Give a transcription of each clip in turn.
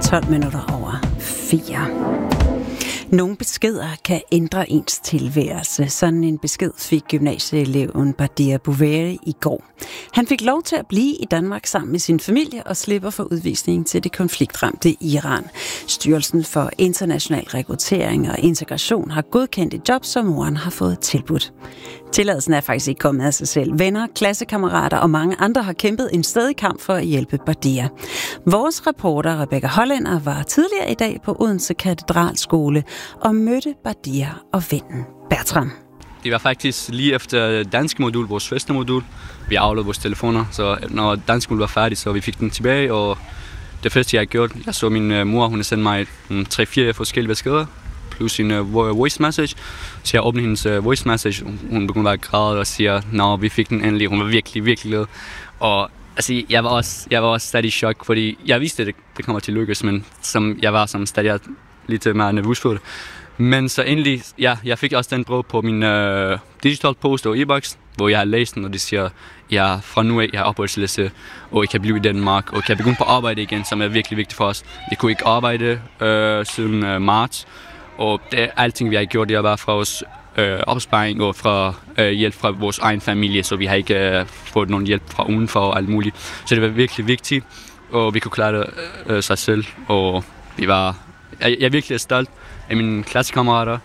4:12. Nogle beskeder kan ændre ens tilværelse. Sådan en besked fik gymnasieeleven Badia Bouveri i går. Han fik lov til at blive i Danmark sammen med sin familie og slipper for udvisning til det konfliktramte Iran. Styrelsen for International Rekruttering og Integration har godkendt et job, som moren har fået tilbudt. Tilladelsen er faktisk ikke kommet af sig selv. Venner, klassekammerater og mange andre har kæmpet en stedig kamp for at hjælpe Badia. Vores reporter Rebecca Hollænder var tidligere i dag på Odense Katedralskole og mødte Badia og vennen Bertram. Det var faktisk lige efter dansk modul, vores første modul. Vi afleverede vores telefoner, så når dansk modul var færdig, så vi fik den tilbage. Og det første, jeg gjorde, jeg så min mor, hun sendte mig 3-4 forskellige beskeder, plus en voice message. Så jeg åbnede hendes voice message, hun begyndte at græde og siger, nå, vi fik den endelig. Hun var virkelig, virkelig glad. Og altså, jeg var også stadig i chok, fordi jeg vidste, at det kommer til at lykkes, men jeg var stadig lidt mere nervøs for det. Men så endelig, ja, jeg fik også den brev på min digital post og e-boks, hvor jeg har læst den, og det siger, jeg fra nu af, jeg har opholdstilladelse, og jeg kan blive i Danmark, og kan begynde på arbejde igen, som er virkelig vigtigt for os. Jeg kunne ikke arbejde siden marts, og alting vi har gjort, det har været fra vores opsparing og fra hjælp fra vores egen familie, så vi har ikke fået nogen hjælp fra udenfor og alt muligt. Så det var virkelig vigtigt, og vi kunne klare det sig selv, og jeg er virkelig stolt af mine klassekammerater,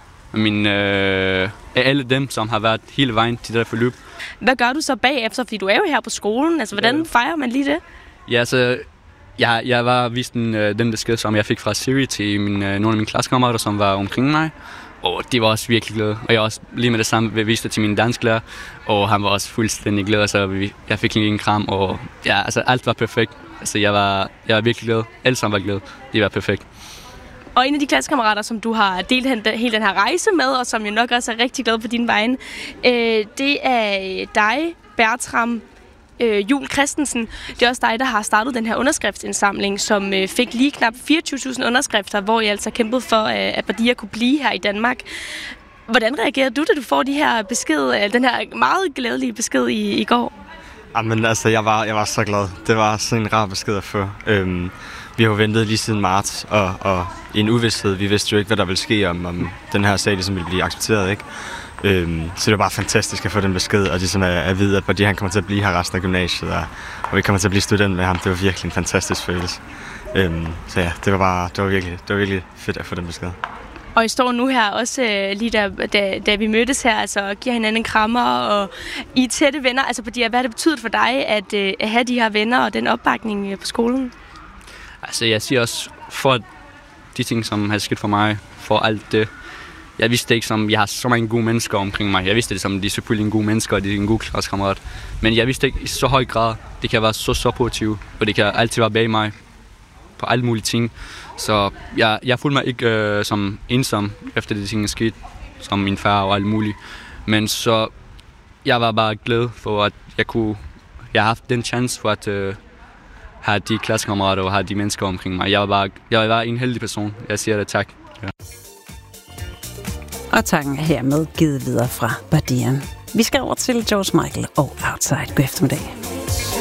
af alle dem, som har været hele vejen til det der forløb. Hvad gør du så bagefter, fordi du er jo her på skolen? Altså, hvordan fejrer man lige det? Ja, så jeg var vist den besked, som jeg fik fra Siri til nogle af mine klassekammerater, som var omkring mig. Og de var også virkelig glade. Og jeg også lige med det samme viste til min dansklærer, og han var også fuldstændig glad. Så jeg fik lige en kram, og ja, altså alt var perfekt. Altså jeg var virkelig glad. Alle sammen var glade. Det var perfekt. Og en af de klassekammerater, som du har delt hele den her rejse med, og som jo nok også er rigtig glad på din vegne, det er dig, Bertram Juhl Christensen. Det er også dig, der har startet den her underskriftsindsamling, som fik lige knap 24.000 underskrifter, hvor I altså kæmpede for, at Badia kunne blive her i Danmark. Hvordan reagerer du, da du får den her meget glædelige besked i går? Jamen altså, jeg var så glad. Det var sådan en rar besked at få. Vi har jo ventet lige siden marts, og i en uvidsthed. Vi vidste jo ikke, hvad der ville ske, om den her sag ligesom ville blive accepteret, ikke? Så det var bare fantastisk at få den besked, og ligesom at vide, at Badia han kommer til at blive her resten af gymnasiet, og vi kommer til at blive student med ham. Det var virkelig en fantastisk følelse. Så ja, det var virkelig fedt at få den besked. Og I står nu her også lige da vi mødtes her, altså giver hinanden en krammer, og I er tætte venner. Altså Badia, hvad har det betydet for dig at have de her venner og den opbakning på skolen? Altså jeg siger også, for de ting, som har sket for mig, for alt det. Jeg vidste ikke, som jeg har så mange gode mennesker omkring mig. Jeg vidste det som, de er selvfølgelig en god mennesker, og de er en god klassekammerat. Men jeg vidste ikke i så høj grad, det kan være så positivt, og det kan altid være bag mig på alle mulige ting. Så jeg følte mig ikke som ensom, efter de ting er sket, som min far og alt muligt. Men så jeg var bare glad for, at jeg har haft den chance for at have de klassekammerater og have de mennesker omkring mig. Jeg var bare en heldig person. Jeg siger det tak. Ja. Og takken er hermed givet videre fra Badia. Vi skal over til George Michael og Outside. God eftermiddag.